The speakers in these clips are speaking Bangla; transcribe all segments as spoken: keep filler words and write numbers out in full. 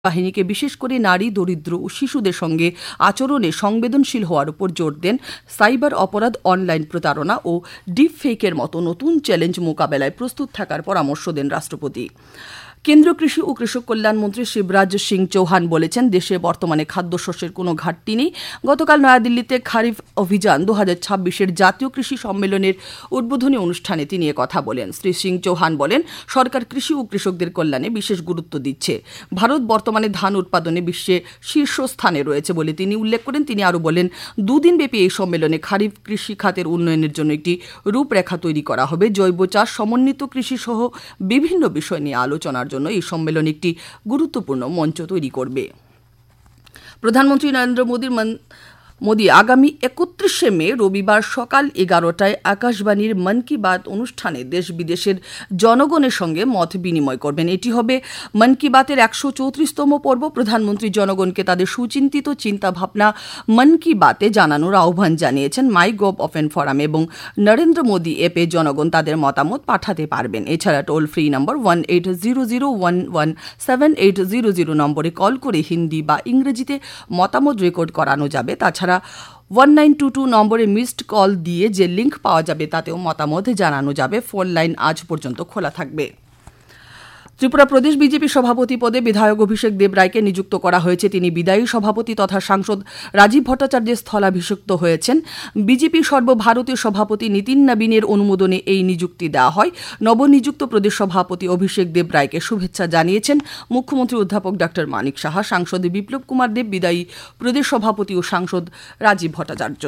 বাহিনীকে বিশেষ করে নারী, দরিদ্র ও শিশুদের সঙ্গে আচরণে সংবেদনশীল হওয়ার উপর জোর দেন। সাইবার অপরাধ, অনলাইন প্রতারণা ও ডিপ ফেকের মতো নতুন চ্যালেঞ্জ মোকাবেলায় প্রস্তুত থাকার পরামর্শ দেন রাষ্ট্রপতি। কেন্দ্রীয় কৃষি ও কৃষক কল্যাণ মন্ত্রী শিবরাজ সিং চৌহান বলেছেন, দেশে বর্তমানে খাদ্যশস্যের কোনো ঘাটতি নেই। গতকাল নয়াদিল্লিতে খারিফ অভিযান দু হাজার ছাব্বিশের জাতীয় কৃষি সম্মেলনের উদ্বোধনী অনুষ্ঠানে তিনি কথা বলেন। শ্রী সিং চৌহান বলেন, সরকার কৃষি ও কৃষকদের কল্যাণে বিশেষ গুরুত্ব দিচ্ছে। ভারত বর্তমানে ধান উৎপাদনে বিশ্বে শীর্ষস্থানে রয়েছে বলে তিনি উল্লেখ করেন। তিনি আরও বলেন, দুদিনব্যাপী এই সম্মেলনে খারিফ কৃষি খাতের উন্নয়নের জন্য একটি রূপরেখা তৈরি করা হবে। জৈব চাষ, সমন্বিত কৃষি সহ বিভিন্ন বিষয় নিয়ে আলোচনার জন্য এই সম্মেলন একটি গুরুত্বপূর্ণ মঞ্চ তৈরি করবে। প্রধানমন্ত্রী নরেন্দ্র মোদীর মোদী আগামী একত্রিশে মে রবিবার সকাল এগারোটায় আকাশবাণীর মন কি বাত অনুষ্ঠানে দেশ বিদেশের জনগণের সঙ্গে মত বিনিময় করবেন। এটি হবে মন কি বাতের একশো চৌত্রিশতম পর্ব। প্রধানমন্ত্রী জনগণকে তাদের সুচিন্তিত চিন্তাভাবনা মন কি বাতে জানানোর আহ্বান জানিয়েছেন। মাই গভ ওপেন ফোরাম এবং নরেন্দ্র মোদী অ্যাপে জনগণ তাদের মতামত পাঠাতে পারবেন। এছাড়া toll free number one eight zero zero one one seven eight zero zero নম্বরে কল করে হিন্দি বা ইংরেজিতে মতামত রেকর্ড করানো যাবে। তাছাড়া ওয়ান নাইন টু টু নম্বরে মিসড কল দিয়ে যে লিঙ্ক পাওয়া যাবে তাতেও মতামত জানানো যাবে। ফোন লাইন আজ পর্যন্ত খোলা থাকবে। ত্রিপুরা প্রদেশ বিজেপি সভাপতি পদে বিধায়ক অভিষেক দেব রায়কে নিযুক্ত করা হয়েছে। তিনি বিদায়ী সভাপতি তথা সাংসদ রাজীব ভট্টাচার্যের স্থলাভিষিক্ত হয়েছেন। বিজেপি সর্বভারতীয় সভাপতি নীতিন নবীনের অনুমোদনে এই নিযুক্তি দেওয়া হয়। নবনিযুক্ত প্রদেশ সভাপতি অভিষেক দেব রায়কে শুভেচ্ছা জানিয়েছেন মুখ্যমন্ত্রী অধ্যাপক ডক্টর মানিক সাহা, সাংসদ বিপ্লব কুমার দেব, বিদায়ী প্রদেশ সভাপতি ও সাংসদ রাজীব ভট্টাচার্য।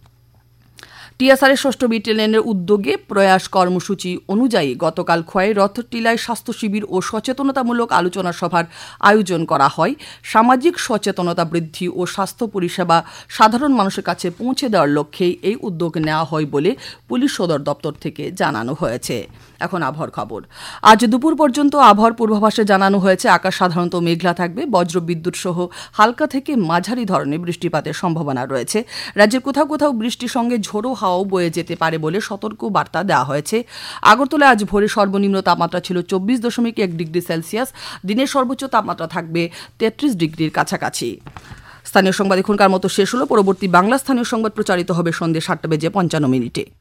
টিএসআরের ষষ্ঠ ব্যাটালিয়নের উদ্যোগে প্রয়াস কর্মসূচি অনুযায়ী গতকাল খোয়াই রথটিলায় স্বাস্থ্য শিবির ও সচেতনতামূলক আলোচনা সভার আয়োজন করা হয়। সামাজিক সচেতনতা বৃদ্ধি ও স্বাস্থ্য পরিষেবা সাধারণ মানুষের কাছে পৌঁছে দেওয়ার লক্ষ্যেই এই উদ্যোগ নেওয়া হয় বলে পুলিশ সদর দপ্তর থেকে জানানো হয়েছে। এখন আবহাওয়ার খবর। আজ দুপুর পর্যন্ত আবহাওয়ার পূর্বাভাসে জানানো হয়েছে, আকাশ সাধারণত মেঘলা থাকবে। বজ্রবিদ্যুৎ সহ হালকা থেকে মাঝারি ধরনের বৃষ্টিপাতের সম্ভাবনা রয়েছে। রাজ্যের কোথাও কোথাও বৃষ্টির সঙ্গে ঝোড়ো হাওয়াও বয়ে যেতে পারে বলে সতর্ক বার্তা দেওয়া হয়েছে। আগরতলায় আজ ভোরে সর্বনিম্ন তাপমাত্রা ছিল চব্বিশ দশমিক এক ডিগ্রি সেলসিয়াস। দিনের সর্বোচ্চ তাপমাত্রা থাকবে তেত্রিশ ডিগ্রির কাছাকাছি। স্থানীয় সংবাদ এখনকার মতো শেষ হলো। পরবর্তী বাংলা স্থানীয় সংবাদ প্রচারিত হবে সন্ধ্যে সাতটা বেজে পঞ্চান্ন মিনিটে।